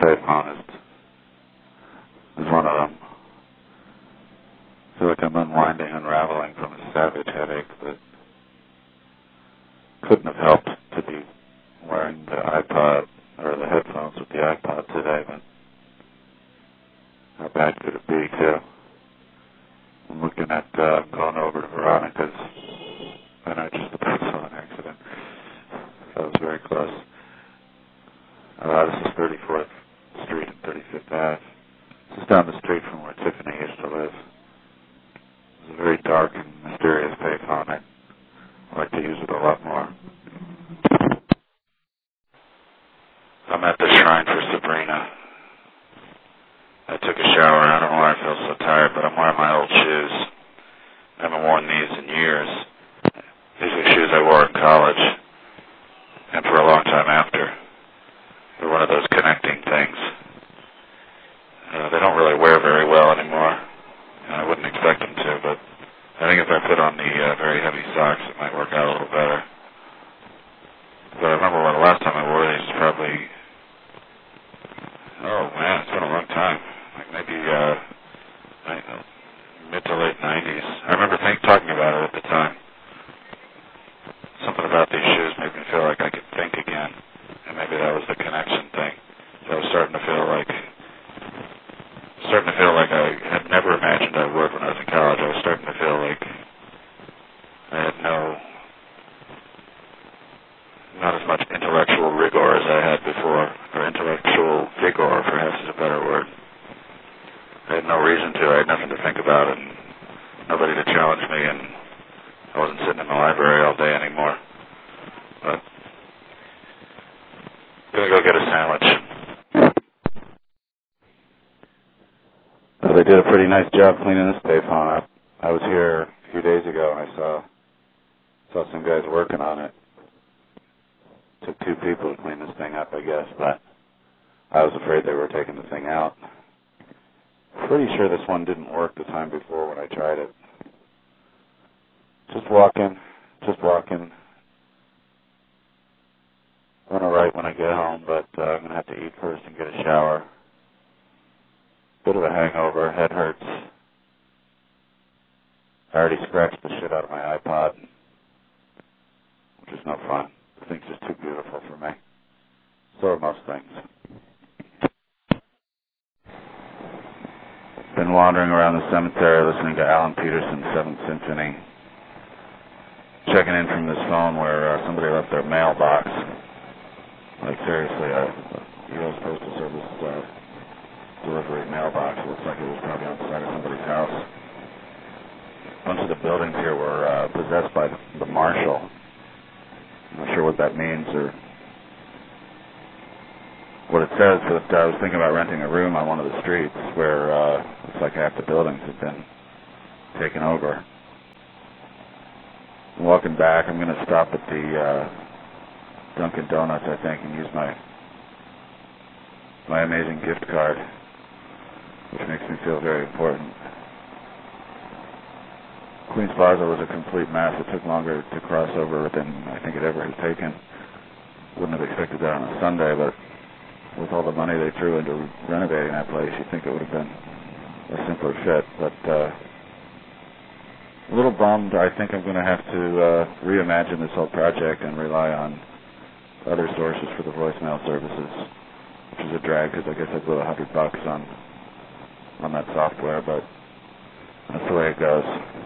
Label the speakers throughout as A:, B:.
A: payphone is one of them. I feel like I'm unraveling from a savage headache that couldn't have helped to be wearing the iPod or the headphones with the iPod today, but how bad could it be, too? I'm looking at going over to Veronica's, and I just about saw an accident. That was very close. This is 34th Street and 35th Ave. This is down the street from where Tiffany used to live. It's a very dark and mysterious payphone. I'd like to use it a lot more. I'm at the shrine for Sabrina. I took a shower. I don't know why I feel so tired, but I'm wearing my old shoes. I haven't worn these in years. These are shoes I wore in college and for a long time after. They're one of those connecting things. They don't really wear very well anymore. I wouldn't expect them to, but I think if I put on the very heavy socks, it might work out a little better. But I remember when the last time I wore these was probably, it's been a long time. Like maybe mid to late 90s. I remember talking about it at the time. Something about these shoes made me feel like I could think again. And maybe that was the connection thing. So I was starting to feel like I had never imagined I would when I was in college. I was starting to feel like I had not as much intellectual rigor as I had before, or intellectual vigor, perhaps is a better word. I had no reason to. I had nothing to think about and nobody to challenge me, and I wasn't sitting in the library all day anymore. But gonna go get a sandwich. They did a pretty nice job cleaning this payphone up. I was here a few days ago and I saw some guys working on it. Took 2 people to clean this thing up, I guess, but I was afraid they were taking the thing out. Pretty sure this one didn't work the time before when I tried it. Just walking. Gonna write when I get home, but I'm gonna have to eat first and get a shower. Bit of a hangover, head hurts. I already scratched the shit out of my iPod, which is no fun. The thing's just too beautiful for me. So are most things. Been wandering around the cemetery listening to Alan Peterson's 7th Symphony. Checking in from this phone where somebody left their mailbox. Like seriously, U.S. Postal Service delivery mailbox. Looks like it was probably on the side of somebody's house. A bunch of the buildings here were possessed by the marshal. I'm not sure what that means or what it says, but I was thinking about renting a room on one of the streets where looks like half the buildings have been taken over. I'm walking back. I'm going to stop at the Dunkin' Donuts, I think, and use my amazing gift card, which makes me feel very important. Queens Plaza was a complete mess. It took longer to cross over than I think it ever has taken. Wouldn't have expected that on a Sunday, but with all the money they threw into renovating that place, you'd think it would have been a simpler fit. But a little bummed. I think I'm going to have to reimagine this whole project and rely on other sources for the voicemail services, which is a drag because I guess I blew $100 on that software, but that's the way it goes.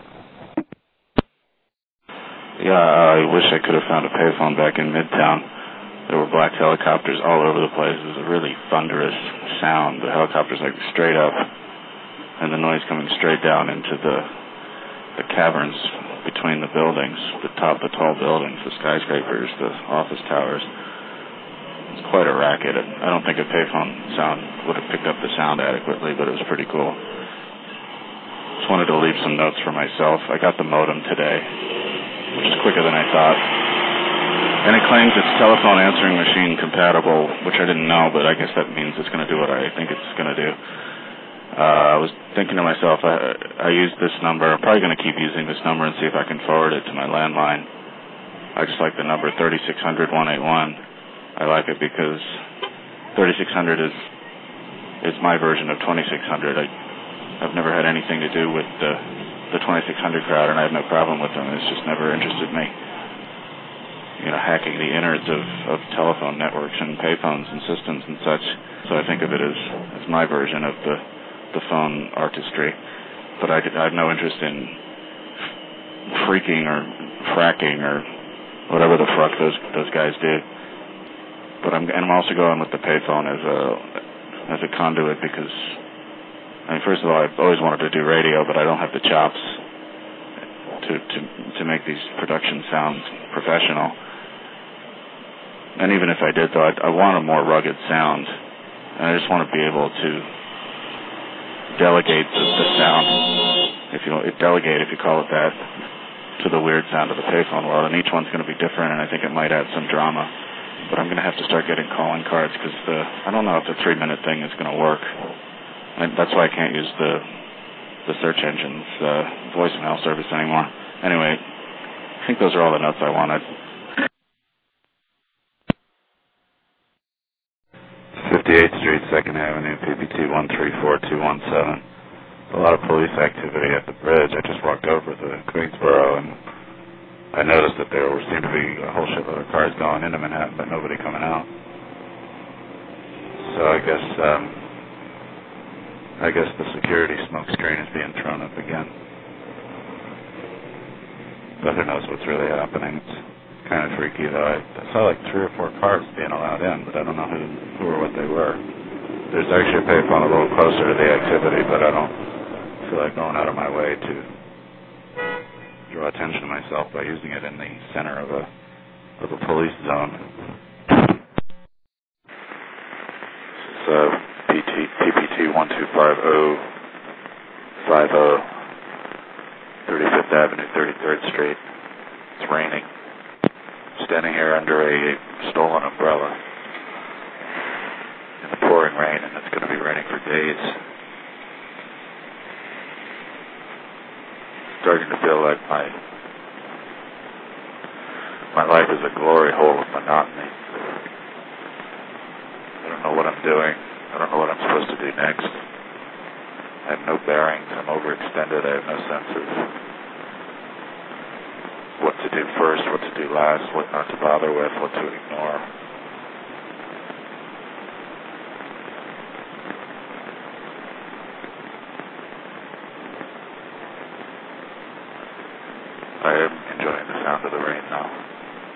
B: Yeah, I wish I could have found a payphone back in Midtown. There were black helicopters all over the place. It was a really thunderous sound. The helicopters like straight up, and the noise coming straight down into the caverns between the buildings, the tall buildings, the skyscrapers, the office towers. It's quite a racket. I don't think a payphone sound would have picked up the sound adequately, but it was pretty cool. Just wanted to leave some notes for myself. I got the modem today, which is quicker than I thought. And it claims it's telephone answering machine compatible, which I didn't know, but I guess that means it's going to do what I think it's going to do. I was thinking to myself, I used this number. I'm probably going to keep using this number and see if I can forward it to my landline. I just like the number 3600-181. I like it because 3600 is is my version of 2600. I've never had anything to do with the 2600 crowd, and I have no problem with them. It's just never interested me. Hacking the innards of telephone networks and payphones and systems and such. So I think of it as my version of the phone artistry. But I have no interest in freaking or fracking or whatever the fuck those guys do. But I'm also going with the payphone as a conduit because, first of all, I've always wanted to do radio, but I don't have the chops to make these productions sound professional. And even if I did, though, I want a more rugged sound. And I just want to be able to delegate the sound, if you call it that, to the weird sound of the payphone world. And each one's going to be different, and I think it might add some drama. But I'm going to have to start getting calling cards because I don't know if the 3-minute thing is going to work. And that's why I can't use the search engine's voicemail service anymore. Anyway, I think those are all the notes I wanted.
A: 58th Street, 2nd Avenue, PPT 134217. A lot of police activity at the bridge. I just walked over to Queensboro, and I noticed that there seemed to be a whole shitload of cars going into Manhattan, but nobody coming out. So I guess the security smoke screen is being thrown up again. But who knows what's really happening. It's kind of freaky, though. I saw like 3 or 4 cars being allowed in, but I don't know who or what they were. There's actually a payphone a little closer to the activity, but I don't feel like going out of my way to draw attention to myself by using it in the center of a police zone. This is PPT 125050, 35th Avenue, 33rd Street. It's raining. Standing here under a stolen umbrella in the pouring rain, and it's going to be raining for days. Starting to feel like my life is a glory hole of monotony. I don't know what I'm doing. I don't know what I'm supposed to do next. I have no bearings. I'm overextended. I have no sense of what to do first, what to do last, what not to bother with, what to ignore.